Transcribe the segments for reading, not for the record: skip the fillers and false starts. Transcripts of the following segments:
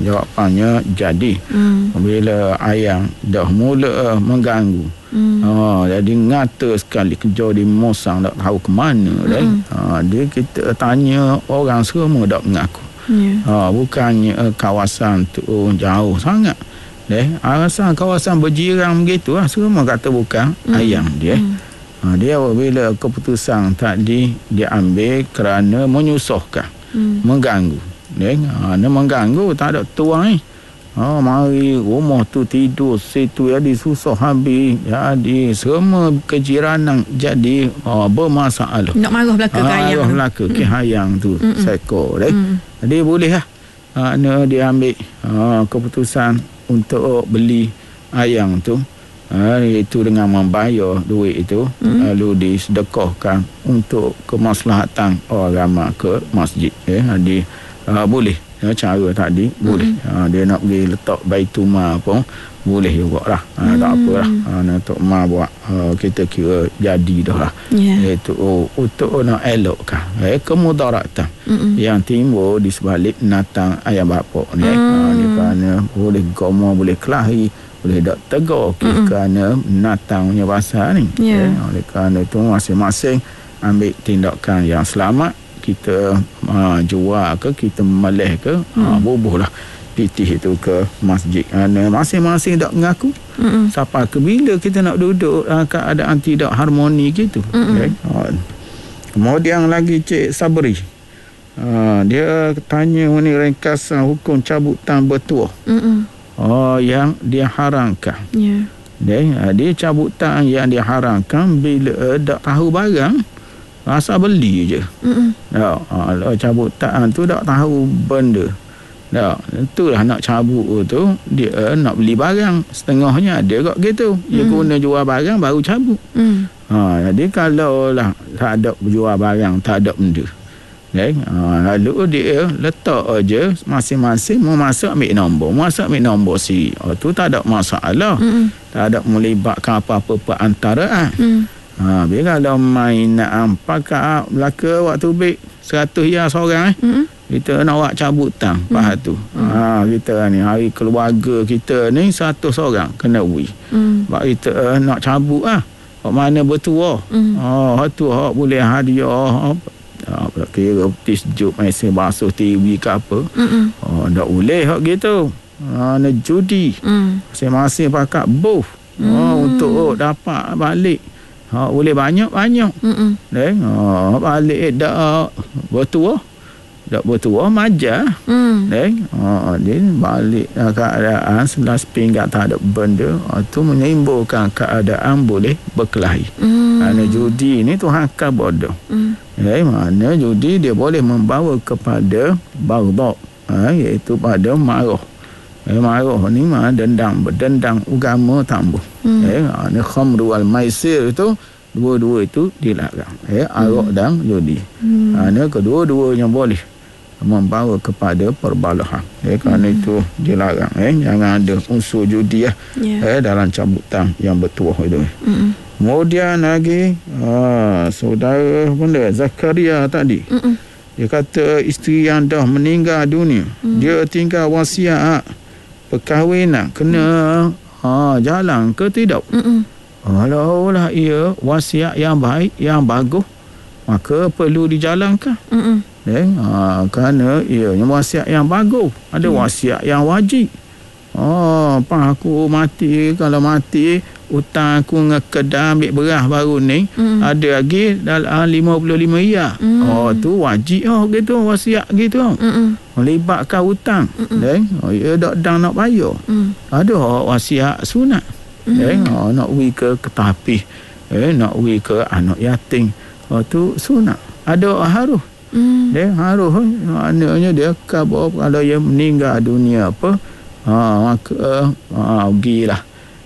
jawapannya jadi. Bila ayang dah mula mengganggu, jadi ngata sekali kerja di Mosang tak tahu ke mana. Dia kita tanya orang semua tak mengaku. Bukannya kawasan tu jauh sangat. Kawasan berjiran begitu semua kata bukan ayang dia. Dia bila keputusan tadi dia ambil kerana menyusahkan, mengganggu. Dia mengganggu tak ada tuang ni. Mari rumah tu tidur situ jadi susah habis. Jadi semua kejiranan jadi bermasalah. Nak marah belaka ke ayang. Marah belaka ke ayang tu seko dia. Jadi boleh lah. Dia ambil keputusan untuk beli ayang tu. Itu dengan membayar duit itu lalu disedekahkan untuk kemaslahatan orang ramai ke masjid. Jadi boleh cara tadi boleh. Dia nak pergi letak Baitul pun boleh jugalah. Tak apalah. Tok Ma buat kita kira jadi dah lah. Itu untuk nak elokkan kemudaratan yang timbul di sebalik natang ayah bapa ni. Kerana boleh goma, boleh kelahi, boleh tak tegur kerana natang punya pasal ni. Oleh kerana itu masing-masing ambil tindakan yang selamat. Kita jual ke, kita meleh ke, bubuhlah pitih itu ke masjid. Masing-masing tak mengaku. Sampai ke bila kita nak duduk keadaan tidak harmoni gitu. Kemudian lagi Cik Sabri, dia tanya ni ringkasan hukum cabutan bertuah yang diharamkan. Dia cabutan yang diharamkan bila tak tahu barang, rasa beli je. Cabutan tu tak tahu benda. Itulah nak cabut tu, dia nak beli barang. Setengahnya ada kat gitu. Dia guna jual barang baru cabut. Jadi kalau lah tak ada jual barang, tak ada benda. Lalu dia letak aja masing-masing mau masuk ambil nombor. Masuk ambil nombor si. Tu tak ada masalah. Tak ada melibatkan apa-apa perantaraan. Bila kalau main nak pakai belaka waktu baik 100 ya seorang kita nak buat cabutan faham tu. Kita ni hari keluarga kita ni 100 orang kena uji. Sebab kita nak cabut mana bertuah. Tu boleh hadiah kira tisjuk mesin basuh TV ke apa. Tak boleh gitu. Nak judi. Masing-masing pakai booth untuk dapat balik. Boleh banyak-banyak. Balik tak bertuah. Tak bertuah majar. Dia balik keadaan 11 pinggat tak ada benda. Itu menimbulkan keadaan boleh berkelahi. Kerana judi ni Tuhan akan bodoh. Mana judi dia boleh membawa kepada baghdad, iaitu pada marah. Marah ni dendang, berdendang agama tambah. Ni khamru wal maisir itu dua-dua itu dilarang. Arak dan judi. Ni kedua-duanya boleh membawa kepada perbalahan. Kerana itu dilarang. Jangan ada unsur judi dalam cabutan yang bertuah itu. Kemudian lagi saudara benda Zakaria tadi. Dia kata isteri yang dah meninggal dunia, dia tinggal wasiat perkahwinan kena jalan ke tidak? Kalaulah ia wasiat yang baik, yang bagus, maka perlu dijalankan. Kerana ianya wasiat yang bagus. Ada wasiat yang wajib. Aku mati, kalau mati hutang aku ngekedam ambil beras baru ni, ada lagi dalam 55 ya. Tu wajib gitu wasiat gitu. Melibatkan hutang. Ya dak nak bayar. Ada wasiat sunat. Nak pergi ke ketapih, nak pergi ke anak yatim. Tu sunat. Ada harus. Harus maknanya dia kalau dia meninggal dunia apa, maka pergilah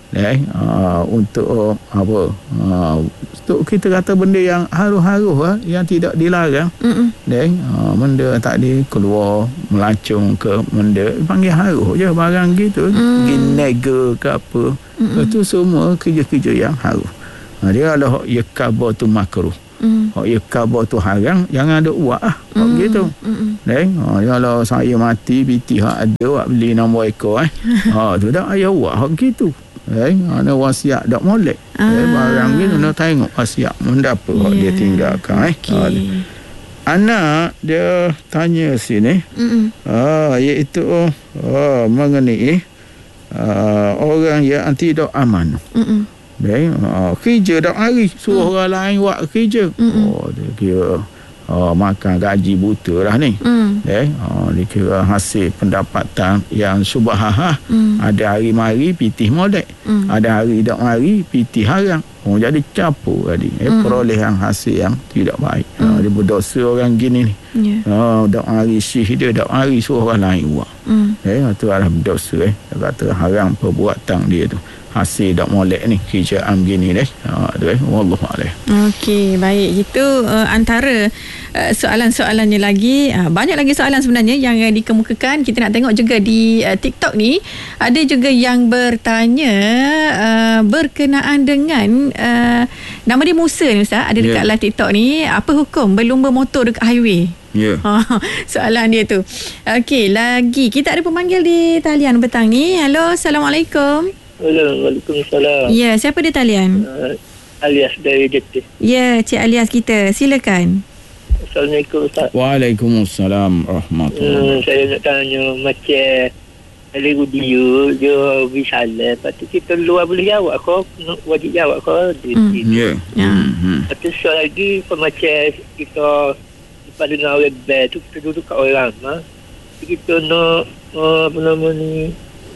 untuk apa, untuk kita kata benda yang haru-haru yang tidak dilarang. Benda tadi keluar melacung ke benda panggil haru je barang gitu, ginega ke apa, itu semua kerja-kerja yang haru. Dia kalau yakabatu makruh, Hak ya khabar tu haram, jangan duk buat lah. Hak gitu. Kalau saya mati piti hak ada hak beli nombor ekor tu dak ayah buat hak gitu. Ana wasiat dak molek. Barang gitu nak tengok wasiat mendapat hak dia tinggalkan. Anak dia tanya sini. Iaitu mengenai orang yang anti dok aman. Kerja dak hari suruh orang lain buat kerja. Dia kira makan gaji buta lah ni. Dia kira hasil pendapatan yang subahah. Ada hari mari pitih molek. Ada hari dak mari pitih haram. Jadi capur tadi. Perolehan hasil yang tidak baik. Dia berdosa orang gini ni. Dak mari syih dia, dak mari suruh orang lain buat. Itu adalah berdosa. Dia kata haram perbuatan dia tu. Hasil dak molek ni kerjaan gini deh. Wallahu a'lam. Okey, baik. Itu antara soalan-soalannya lagi. Banyak lagi soalan sebenarnya yang dikemukakan. Kita nak tengok juga di TikTok ni. Ada juga yang bertanya berkenaan dengan nama dia Musa ni Ustaz. Ada dekat live TikTok ni. Apa hukum berlumba motor dekat highway? Soalan dia tu. Okey, lagi kita ada pemanggil di talian petang ni. Halo, Assalamualaikum. Waalaikumsalam. Ya, siapa di talian? Alias dari JT. Ya, Cik Alias kita. Silakan. Assalamualaikum Ustaz. Waalaikumsalam rahmatullahi. Saya nak tanya macam ada video dia bisalah. Lepas tu kita luar boleh jawab ke? Wajib jawab ke? Lepas tu soal lagi macam kita pada dengan orang bel tu kita duduk kat orang ramah. Kita nak apa nama ni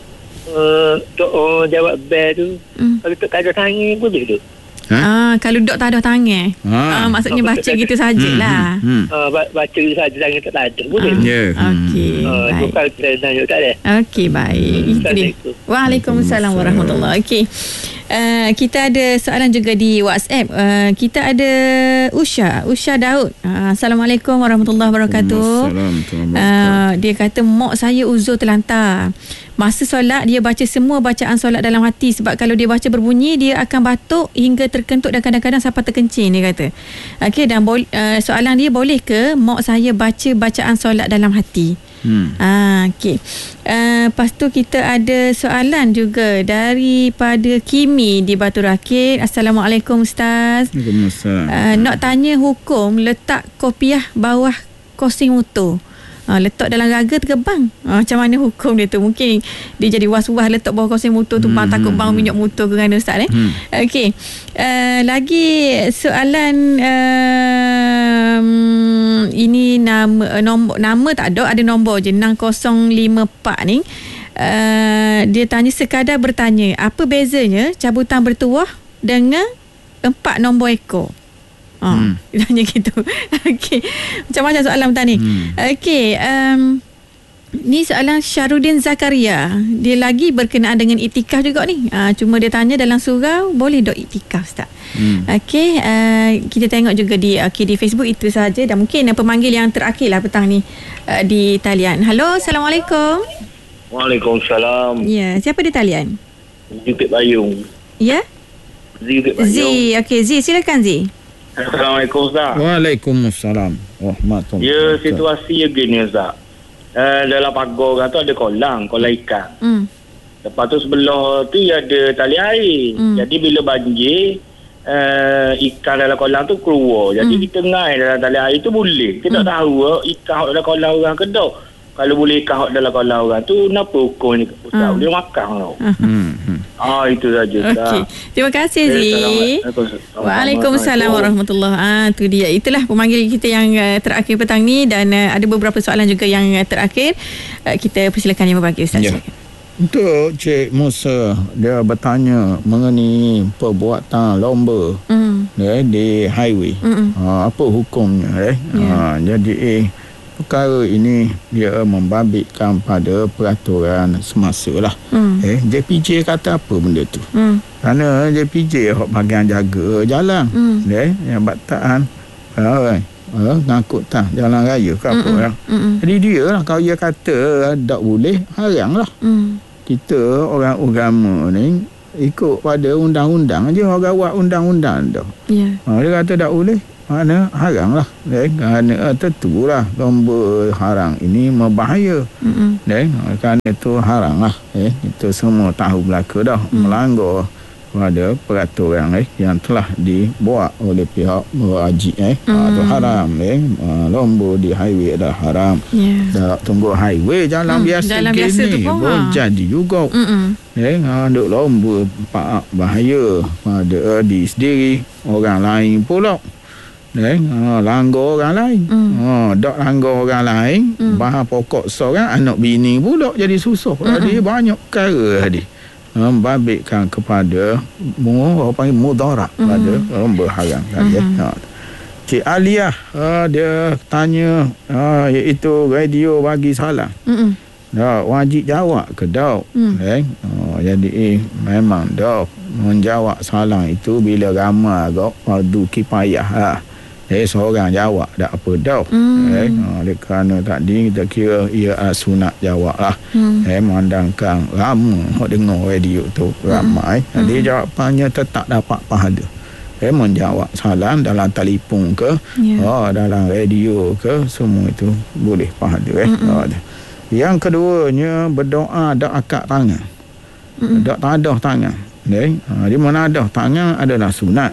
jawab bel tu. Kalau tak ada tangan boleh tu. Kalau dok tak ada tangan. Maksudnya baca gitu sajalah. Baca gitu saja, tangan tak ada. Boleh. Okey. Bukan kita tanya tak ada. Okey, baik. Waalaikumsalam warahmatullahi. Okey. Kita ada soalan juga di WhatsApp. Kita ada Usha Daud. Assalamualaikum warahmatullahi wabarakatuh. Dia kata mak saya uzur terlantar. Masa solat dia baca semua bacaan solat dalam hati, sebab kalau dia baca berbunyi dia akan batuk hingga terkentut dan kadang-kadang sampai terkencing, dia kata. Okey, dan soalan dia, boleh ke mak saya baca bacaan solat dalam hati? Okey. Lepas tu kita ada soalan juga daripada Kimi di Batu Rakit. Assalamualaikum Ustaz. Waalaikumsalam. Nak tanya hukum letak kopiah bawah kosing motor. Letak dalam raga tergebang. Macam mana hukum dia tu? Mungkin dia jadi was-was letak bawah kosing motor tu, takut bang minyak motor ke mana Ustaz Okey. Lagi soalan ini nama tak ada nombor je 6054 ni. Dia tanya, sekadar bertanya, apa bezanya cabutan bertuah dengan 4 nombor ekor? Dia tanya gitu. Okey. Macam-macam soalan tadi. Okey. Ni soalan Syarudin Zakaria. Dia lagi berkenaan dengan iktikaf juga ni. Cuma dia tanya dalam surau boleh dok iktikaf Ustaz. Okey. Kita tengok juga di Facebook. Itu saja. Dan mungkin pemanggil yang terakhir lah petang ni di talian. Halo, Assalamualaikum. Waalaikumsalam. Ya, siapa di talian? Jupit Bayung. Ya? Jupit Bayung. Okey, silakan Z. Assalamualaikum Ustaz. Waalaikumsalam rahmatullahi. Ya, situasi gini Ustaz. Dalam pagar orang tu ada kolam ikan. Lepas tu sebelah tu ada tali air. Jadi bila banjir, ikan dalam kolam tu keluar. Jadi kita ngai dalam tali air tu boleh. Kita tak tahu ikan dalam kolam orang ke tak. Kalau boleh ikan dalam kolam orang tu, kenapa hukum ni Ustaz? Boleh makan tau. Itu saja. Okey. Terima kasih Zi. Waalaikumsalam warahmatullahi. Tu dia. Itulah pemanggil kita yang terakhir petang ni, dan ada beberapa soalan juga yang terakhir. Kita persilakan yang berbagi Ustaz. Untuk Cik Musa, dia bertanya mengenai perbuatan lomba di highway. Apa hukumnya? Jadi perkara ini dia membabitkan pada peraturan semasa lah. JPJ kata apa benda tu? Kerana JPJ bahagian jaga jalan. Yang bataan ngangkut jalan raya ke apa lah. Jadi dia lah, kalau dia kata tak boleh, haram lah. Kita orang agama ni ikut pada undang-undang je. Orang buat undang-undang dah. Dia kata tak boleh, mana haram lah. Kerana tentulah lomba haram ini berbahaya. Kerana itu haram lah. Itu semua tahu belaka dah. Melanggar pada peraturan yang telah dibuat oleh pihak wajib. Itu haram. Lomba di highway dah haram. Dah tunggu highway jalan biasa jalan biasa ni pun jadi juga. Duk lomba bahaya pada diri sendiri, orang lain pula. Langgar orang lain. Dak langgar orang lain, bahan pokok seorang anak bini pula jadi susah. Dia banyak perkara tadi. Membabitkan kepada mudarat pada lomba haram tadi. Cik Aliyah dia tanya iaitu radio bagi salam. Wajib jawab ke tak? Jadi memang dah menjawab salam itu bila ramai agak fardu kifayah. Seorang jawab tak apa dah. Kerana tadi kita kira ia sunat jawab lah. Memandangkan ramai dengar radio tu ramai. Jadi jawapannya tetap dapat pahala. Menjawab salam dalam telefon ke, dalam radio ke, semua itu boleh pahala. Yang keduanya berdoa dak akad tangan. Dak tadah tangan. Di mana ada tangan adalah sunat.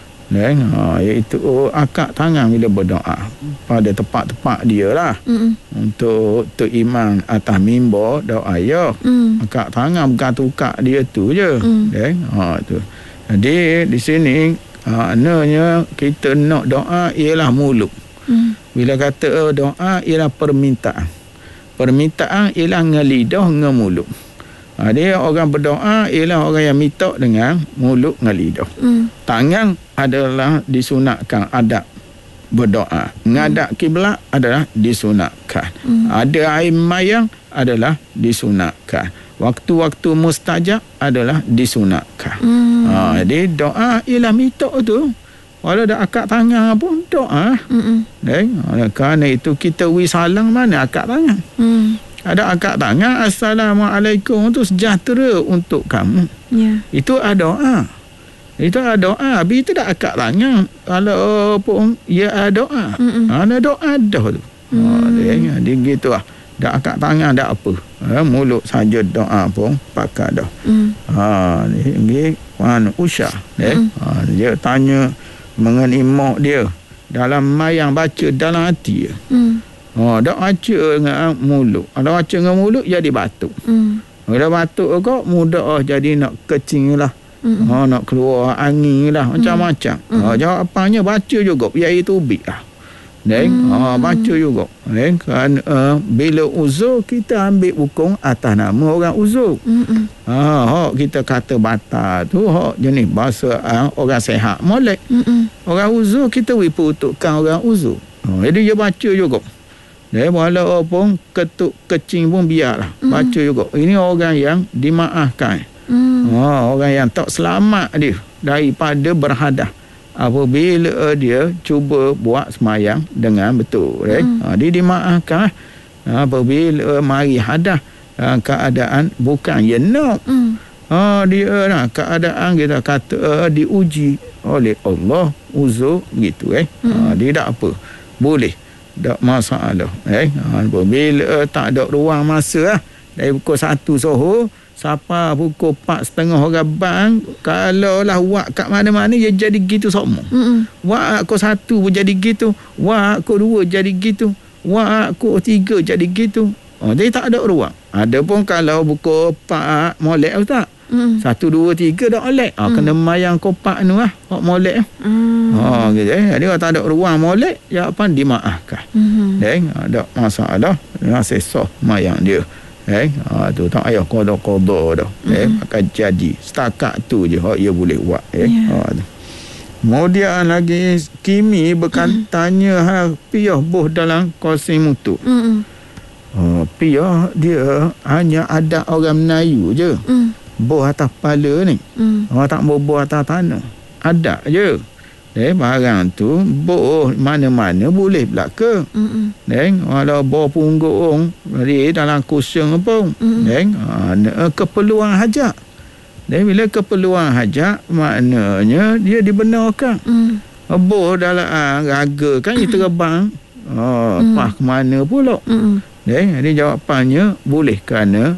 Iaitu akad tangan bila berdoa pada tempat-tempat dia lah. Untuk imam atas mimbar doa ya. Akad tangan bukan tukar dia tu je. Tu. Jadi di sini maknanya kita nak doa ialah mulut. Bila kata doa ialah permintaan. Permintaan ialah ngelidah dengan mulut. Dia orang berdoa ialah orang yang minta dengan mulut dengan lidah. Tangan adalah disunatkan adab berdoa. Ngadap kiblat adalah disunatkan. Ada air mayang adalah disunatkan. Waktu-waktu mustajab adalah disunatkan. Jadi doa ialah minta tu. Walau dah akad tangan pun doa. Kerana itu kita wisalang mana akad tangan. Ada akad tangan, Assalamualaikum tu sejahtera untuk kamu. Itu ada doa. Itu ada doa. Habis itu dah akad tangan. Kalau pun ia ada doa. Ada doa dah tu. Jadi gitu lah. Dah akad tangan dah apa. Mulut saja doa pun pakai dah. Ini Puan Usha. Dia tanya mengenai mak dia. Dalam mayang baca dalam hati dia. Dak baca dengan mulut. Ada baca dengan mulut jadi batuk. Dah batuk kok mudah jadi nak kecing lah. Nak keluar angin lah. Macam-macam. Jawapannya baca juga. Biar itu ubik lah. Baca juga. Kan bila uzur kita ambil hukum atas nama orang uzur. Kita kata batal tu jenis bahasa orang sehat molek. Orang uzur kita peruntukkan orang uzur. Jadi dia baca juga. Walaupun ketuk kecing pun biarlah. Baca juga. Ini orang yang dimaafkan. Orang yang tak selamat dia daripada berhadas apabila dia cuba buat semayang dengan betul. Dia dimaafkan apabila mari hadas keadaan bukan yang nak. Dia lah keadaan kita kata diuji oleh Allah uzur gitu. Dia tak apa. Boleh. Tak masalah. Bila tak ada ruang masa lah. Dari pukul 1 Zohor sampai pukul 4:30 orang bang. Kalau lah wak kat mana-mana dia jadi gitu semua. Wak pukul 1 pun jadi gitu. Wak pukul 2 jadi gitu. Wak pukul 3 jadi gitu. Jadi tak ada ruang. Ada pun kalau pukul 4 molek tak? 1, 2, 3 dah molek. Kena mayang kopak ni lah. Molek. Gitu. Jadi kalau tak ada ruang molek, jawapan dimaafkan. Tak masalah. Masih sah mayang dia. Tu tak payah kodoh-kodoh dah. Akan jadi. Setakat tu je dia boleh buat. Kemudian lagi Kimi berkatanya piyah boh dalam kosim mutu. Piyah dia hanya ada orang Melayu je. Boh atas kepala ni. Orang tak boh atas tanah. Ada je. Barang tu boh mana-mana boleh belaka. Walau boh punggung dalam kusung pun. Keperluan hajat. Bila keperluan hajat maknanya dia dibenarkan. Boh dalam raga kan dia terbang. Pas ke mana pula? Dia jawapannya boleh kerana